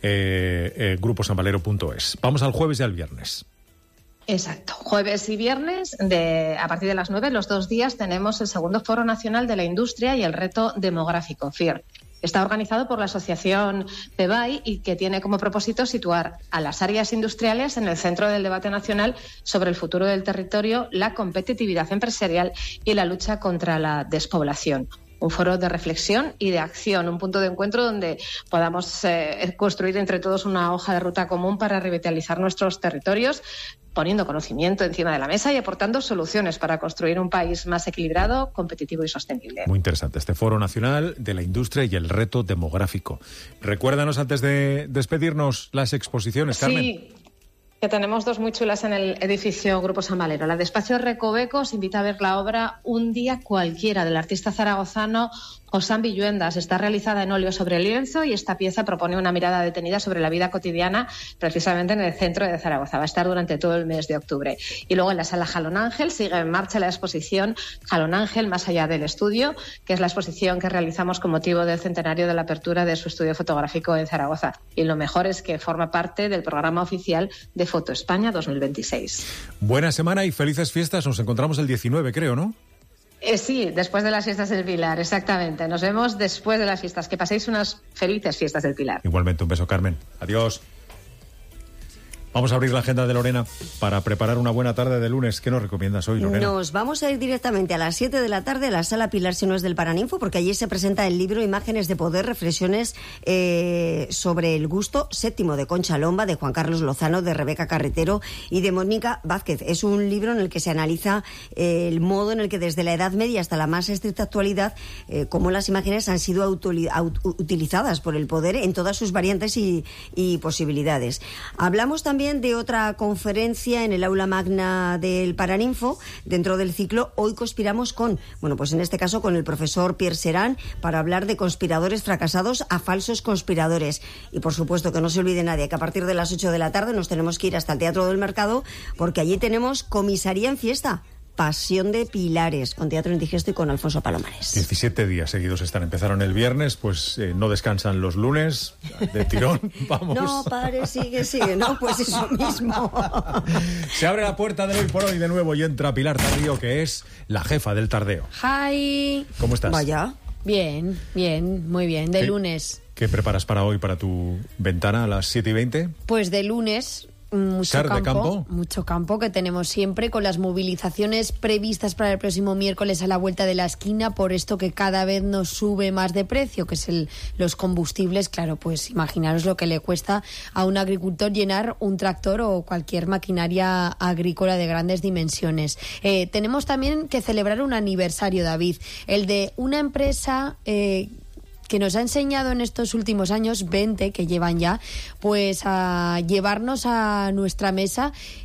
Eh, eh, grupo san valero punto es. Vamos al jueves y al viernes. Exacto. Jueves y viernes, de, a partir de las nueve, los dos días, tenemos el segundo Foro Nacional de la Industria y el Reto Demográfico, F I R. Está organizado por la asociación P E B A I y que tiene como propósito situar a las áreas industriales en el centro del debate nacional sobre el futuro del territorio, la competitividad empresarial y la lucha contra la despoblación. Un foro de reflexión y de acción, un punto de encuentro donde podamos eh, construir entre todos una hoja de ruta común para revitalizar nuestros territorios, poniendo conocimiento encima de la mesa y aportando soluciones para construir un país más equilibrado, competitivo y sostenible. Muy interesante este Foro Nacional de la Industria y el Reto Demográfico. Recuérdanos, antes de despedirnos, las exposiciones, Carmen. Sí. Que tenemos dos muy chulas en el edificio Grupo San Valero. La de Espacio Recoveco os invita a ver la obra Un día cualquiera del artista zaragozano Josán Villuendas. Está realizada en óleo sobre lienzo y esta pieza propone una mirada detenida sobre la vida cotidiana precisamente en el centro de Zaragoza. Va a estar durante todo el mes de octubre. Y luego en la sala Jalón Ángel sigue en marcha la exposición Jalón Ángel más allá del estudio, que es la exposición que realizamos con motivo del centenario de la apertura de su estudio fotográfico en Zaragoza. Y lo mejor es que forma parte del programa oficial de Foto España dos mil veintiséis. Buena semana y felices fiestas. Nos encontramos el diecinueve, creo, ¿no? Eh, sí, después de las fiestas del Pilar, exactamente. Nos vemos después de las fiestas. Que paséis unas felices fiestas del Pilar. Igualmente, un beso, Carmen. Adiós. Vamos a abrir la agenda de Lorena para preparar una buena tarde de lunes. ¿Qué nos recomiendas hoy, Lorena? Nos vamos a ir directamente a las siete de la tarde a la Sala Pilar si no es del Paraninfo, porque allí se presenta el libro Imágenes de Poder, reflexiones eh, sobre el gusto séptimo de Concha Lomba, de Juan Carlos Lozano, de Rebeca Carretero y de Mónica Vázquez. Es un libro en el que se analiza eh, el modo en el que desde la Edad Media hasta la más estricta actualidad, eh, cómo las imágenes han sido auto- aut- utilizadas por el poder en todas sus variantes y, y posibilidades. Hablamos también de otra conferencia en el aula magna del Paraninfo dentro del ciclo Hoy conspiramos con, bueno, pues en este caso con el profesor Pierre Serán, para hablar de conspiradores fracasados a falsos conspiradores. Y por supuesto que no se olvide nadie que a partir de las ocho de la tarde nos tenemos que ir hasta el Teatro del Mercado, porque allí tenemos Comisaría en Fiesta, Pasión de Pilares, con Teatro Indigesto y con Alfonso Palomares. diecisiete días seguidos están. Empezaron el viernes, pues eh, no descansan los lunes, de tirón, vamos. No, pare, sigue, sigue, no, pues eso mismo. Se abre la puerta del Hoy por Hoy de nuevo y entra Pilar Tardío, que es la jefa del tardeo. Hi. ¿Cómo estás? Vaya. Bien, bien, muy bien. De ¿Qué, lunes. ¿Qué preparas para hoy, para tu ventana a las siete y veinte? Pues de lunes... Mucho Ser de campo, campo. mucho campo que tenemos siempre, con las movilizaciones previstas para el próximo miércoles a la vuelta de la esquina, por esto que cada vez nos sube más de precio, que es el, los combustibles. Claro, pues imaginaros lo que le cuesta a un agricultor llenar un tractor o cualquier maquinaria agrícola de grandes dimensiones. Eh, tenemos también que celebrar un aniversario, David, el de una empresa... Eh, que nos ha enseñado en estos últimos años, veinte que llevan ya, pues a llevarnos a nuestra mesa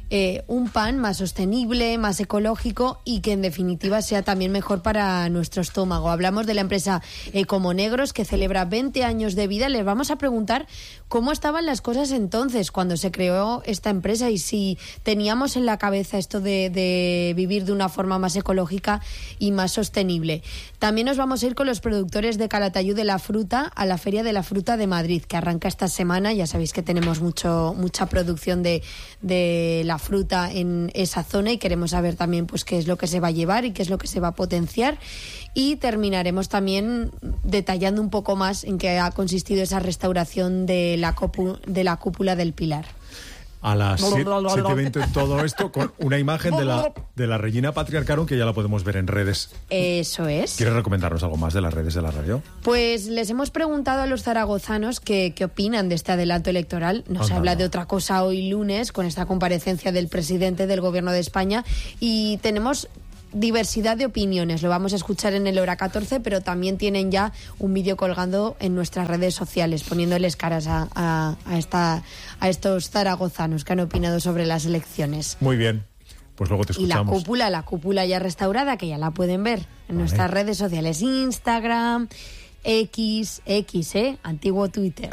eh, un pan más sostenible, más ecológico y que en definitiva sea también mejor para nuestro estómago. Hablamos de la empresa Ecomonegros, que celebra veinte años de vida. Les vamos a preguntar cómo estaban las cosas entonces cuando se creó esta empresa y si teníamos en la cabeza esto de, de vivir de una forma más ecológica y más sostenible. También nos vamos a ir con los productores de Calatayud de la fruta a la Feria de la Fruta de Madrid, que arranca esta semana. Ya sabéis que tenemos mucho mucha producción de, de la fruta en esa zona y queremos saber también pues qué es lo que se va a llevar y qué es lo que se va a potenciar. Y terminaremos también detallando un poco más en qué ha consistido esa restauración de la, copu, de la cúpula del Pilar. A las siete y veinte todo esto con una imagen de la, de la Regina Patriarcarum que ya la podemos ver en redes. Eso es. ¿Quieres recomendarnos algo más de las redes de la radio? Pues les hemos preguntado a los zaragozanos qué, qué opinan de este adelanto electoral. No se habla de otra cosa hoy lunes con esta comparecencia del presidente del Gobierno de España y tenemos diversidad de opiniones. Lo vamos a escuchar en el Hora catorce, pero también tienen ya un vídeo colgando en nuestras redes sociales, poniéndoles caras a, a, a, esta, a estos zaragozanos que han opinado sobre las elecciones. Muy bien, pues luego te escuchamos. Y la cúpula, la cúpula ya restaurada, que ya la pueden ver en vale. nuestras redes sociales, Instagram, X, X, ¿eh? Antiguo Twitter.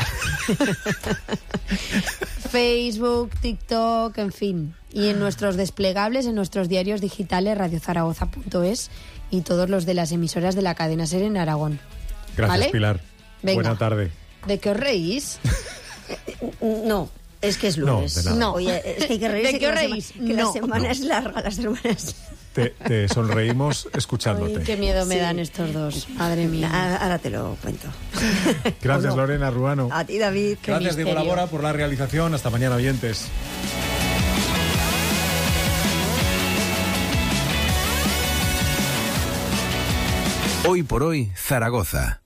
Facebook, TikTok, en fin. Y en nuestros desplegables, en nuestros diarios digitales, radio zaragoza punto es y todos los de las emisoras de la cadena SER en Aragón. Gracias, ¿vale? Pilar. Venga. Buena tarde. ¿De qué os reís? No, es que es lunes. No, no. Oye, es que hay que reírse. ¿De qué os reís? Que, la, que no. la semana no. es larga, las semanas. Te, te sonreímos escuchándote. Ay, qué miedo me Sí. dan estos dos. Madre mía. Ahora, ahora te lo cuento. Gracias, no? Lorena Ruano. A ti, David. Qué Gracias, Diego misterio. Labora, por la realización. Hasta mañana, oyentes. Hoy por hoy, Zaragoza.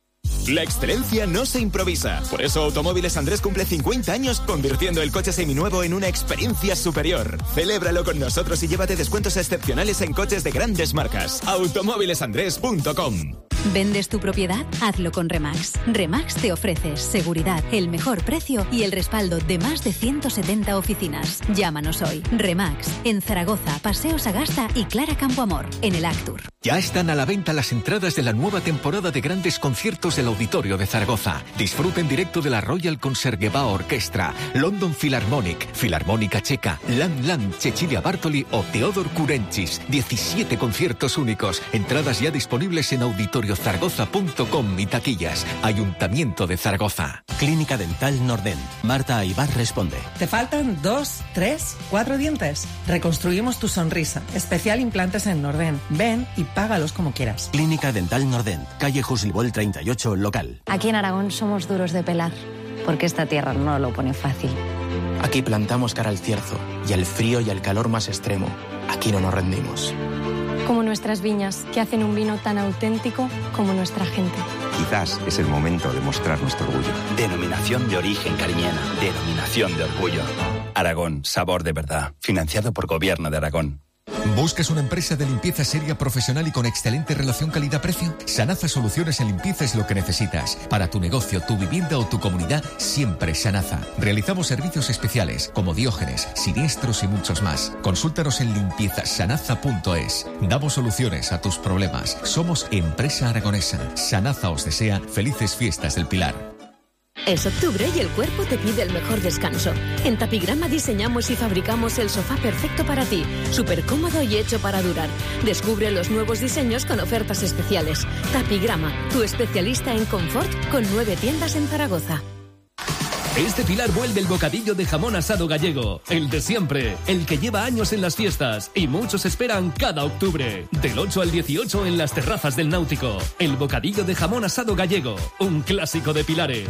La excelencia no se improvisa. Por eso Automóviles Andrés cumple cincuenta años convirtiendo el coche seminuevo en una experiencia superior. Celébralo con nosotros y llévate descuentos excepcionales en coches de grandes marcas. automóviles andrés punto com. ¿Vendes tu propiedad? Hazlo con Remax. Remax te ofrece seguridad, el mejor precio y el respaldo de más de ciento setenta oficinas. Llámanos hoy. Remax, en Zaragoza, Paseo Sagasta y Clara Campoamor, en el Actur. Ya están a la venta las entradas de la nueva temporada de grandes conciertos del Auditorio de Zaragoza. Disfruta en directo de la Royal Concertgebouw Orchestra, London Philharmonic, Filarmónica Checa, Lan Lan, Cecilia Bartoli o Teodor Kurenchis. diecisiete conciertos únicos. Entradas ya disponibles en auditorios zaragoza punto com y taquillas. Ayuntamiento de Zaragoza. Clínica Dental Nordent. Marta Aybar responde. ¿Te faltan dos, tres, cuatro dientes? Reconstruimos tu sonrisa. Especial implantes en Nordent. Ven y págalos como quieras. Clínica Dental Nordent. Calle Jusilbol treinta y ocho, local. Aquí en Aragón somos duros de pelar, porque esta tierra no lo pone fácil. Aquí plantamos cara al cierzo y al frío y al calor más extremo. Aquí no nos rendimos. Como nuestras viñas, que hacen un vino tan auténtico como nuestra gente. Quizás es el momento de mostrar nuestro orgullo. Denominación de origen cariñena. Denominación de orgullo. Aragón, sabor de verdad. Financiado por Gobierno de Aragón. ¿Buscas una empresa de limpieza seria, profesional y con excelente relación calidad-precio? Sanaza Soluciones en Limpieza es lo que necesitas. Para tu negocio, tu vivienda o tu comunidad, siempre Sanaza. Realizamos servicios especiales como diógenes, siniestros y muchos más. Consúltanos en limpieza sanaza punto es. Damos soluciones a tus problemas. Somos empresa aragonesa. Sanaza os desea felices fiestas del Pilar. Es octubre y el cuerpo te pide el mejor descanso. En Tapigrama diseñamos y fabricamos el sofá perfecto para ti, súper cómodo y hecho para durar. Descubre los nuevos diseños con ofertas especiales. Tapigrama, tu especialista en confort, con nueve tiendas en Zaragoza. Este Pilar vuelve el bocadillo de jamón asado gallego, el de siempre, el que lleva años en las fiestas y muchos esperan cada octubre. Del ocho al dieciocho en las terrazas del Náutico. El bocadillo de jamón asado gallego, un clásico de Pilares.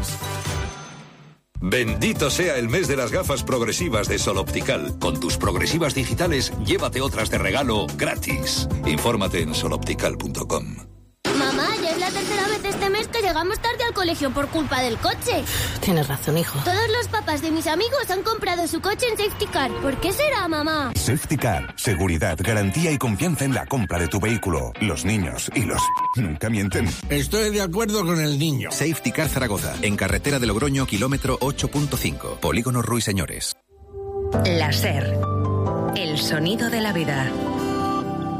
Bendito sea el mes de las gafas progresivas de Sol Optical. Con tus progresivas digitales, llévate otras de regalo gratis. Infórmate en sol optical punto com. Mamá, ya es la tercera vez este mes que llegamos tarde al colegio por culpa del coche. Tienes razón, hijo. Todos los papás de mis amigos han comprado su coche en Safety Car. ¿Por qué será, mamá? Safety Car. Seguridad, garantía y confianza en la compra de tu vehículo. Los niños y los... nunca mienten. Estoy de acuerdo con el niño. Safety Car Zaragoza. En carretera de Logroño, kilómetro ocho punto cinco. Polígono Ruiseñores. La SER. El sonido de la vida.